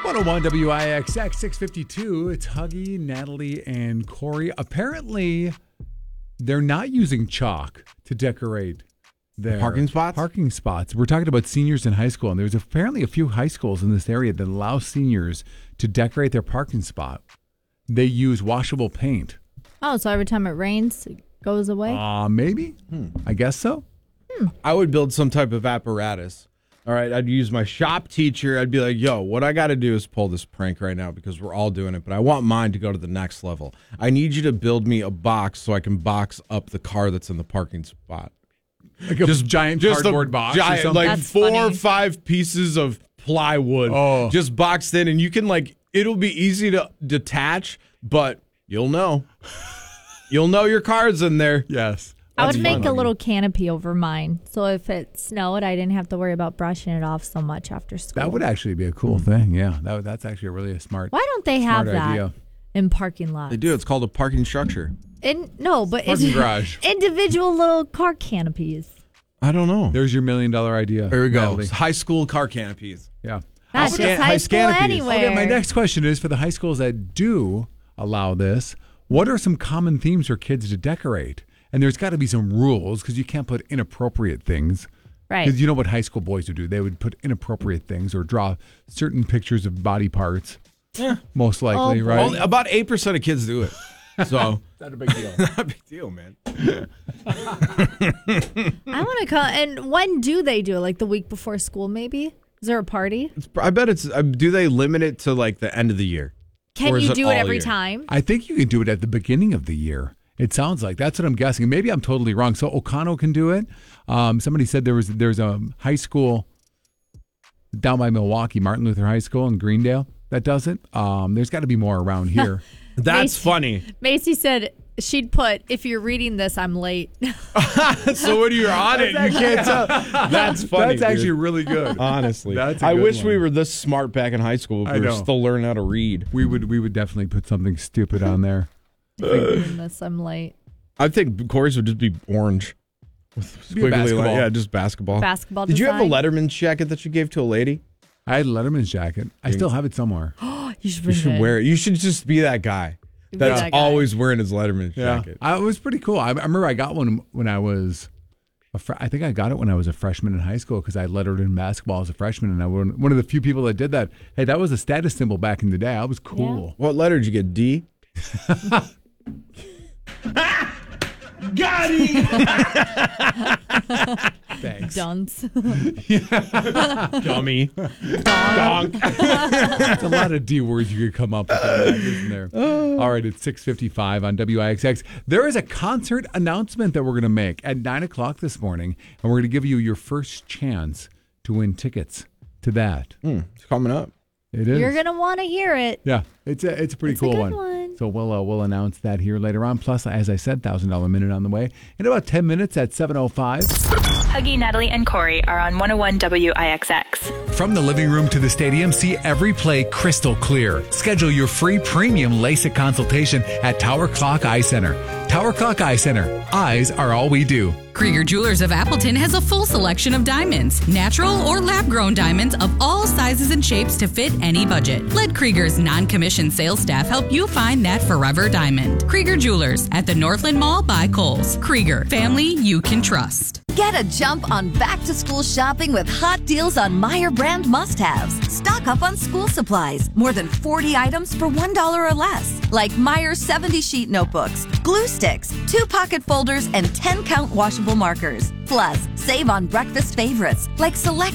101 WIXX 652. It's Huggy, Natalie, and Corey. Apparently, they're not using chalk to decorate their parking spots. We're talking about seniors in high school, and there's apparently a few high schools in this area that allow seniors to decorate their parking spot. They use washable paint. Oh, so every time it rains, it goes away? Maybe. I guess so. I would build some type of apparatus. All right, I'd use my shop teacher. I'd be like, yo, what I got to do is pull this prank right now because we're all doing it, but I want mine to go to the next level. I need you to build me a box so I can box up the car that's in the parking spot. Like a giant cardboard box or something? Like That's 4 funny. or 5 pieces of plywood just boxed in, and you can, like, it'll be easy to detach, but you'll know. You'll know your car's in there. Yes. I would That's make fun. a little canopy over mine. So if it snowed, I didn't have to worry about brushing it off so much after school. That would actually be a cool thing. Yeah, that's actually really a smart. Why don't they have smart that idea. in parking lots? They do. It's called a parking structure. No, but Parking it's garage. individual little car canopies. I don't know. There's your $1 million idea. There we go. Natalie. High school car canopies. Yeah. Not just high school canopies. anywhere. Okay, my next question is for the high schools that do allow this, what are some common themes for kids to decorate? And there's got to be some rules because you can't put inappropriate things. Right. Because you know what high school boys would do. They would put inappropriate things or draw certain pictures of body parts. Most likely, right? Only about 8% of kids do it. So Not a big deal. not a big deal, man. I want to come. And when do they do it? Like the week before school, maybe? Is there a party? I bet it's. Do they limit it to like the end of the year? Can Or is you it do it all every year? time? I think you can do it at the beginning of the year. It sounds like that's what I'm guessing. Maybe I'm totally wrong. So O'Connell can do it. Somebody said there's a high school down by Milwaukee, Martin Luther High School in Greendale, that does it. There's got to be more around here. That's Macy- funny. Macy said she'd put, if you're reading this, I'm late. So when you're on it, you can't tell. That's funny. That's actually dude. really good. Honestly, That's a I good wish we one. were this smart back in high school. I We were know. still learning how to read. We would definitely put something stupid on there. If you're reading this, I'm late. I think Corey's would just be orange. With Be a squiggly basketball. line. Yeah, just basketball. Basketball Did you have a design. Letterman's jacket that you gave to a lady? I had a Letterman's jacket. I still have it somewhere. You should, You should bring wear it. You should just be that guy that's that guy. always wearing his Letterman's jacket. It was pretty cool. I remember I got one when I was I think I got it when I was a freshman in high school because I lettered in basketball as a freshman, and I was one of the few people that did that. Hey, that was a status symbol back in the day. I was cool. What letter did you get? D? Got him! Thanks. Dunce. Dummy. Dog. That's a lot of D words you could come up with, on that, isn't there? All right, it's 6:55 on WIXX. There is a concert announcement that we're going to make at 9 o'clock this morning, and we're going to give you your first chance to win tickets to that. It's coming up. It is. You're going to want to hear it. Yeah, it's a pretty It's a cool good one. one. So we'll announce that here later on. Plus, as I said, $1,000 minute on the way in about 10 minutes at 7:05. Huggy, Natalie, and Corey are on 101 WIXX. From the living room to the stadium, see every play crystal clear. Schedule your free premium LASIK consultation at Tower Clock Eye Center. Tower Clock Eye Center. Eyes are all we do. Krieger Jewelers of Appleton has a full selection of diamonds, natural or lab-grown diamonds of all sizes and shapes to fit any budget. Let Krieger's non-commissioned sales staff help you find that forever diamond. Krieger Jewelers at the Northland Mall by Kohl's. Krieger, family you can trust. Get a jump on back-to-school shopping with hot deals on Meyer brand must-haves. Stock up on school supplies. More than 40 items for $1 or less. Like Meyer 70-sheet notebooks, glue sticks, 2-pocket folders, and 10-count washable markers. Plus, save on breakfast favorites like select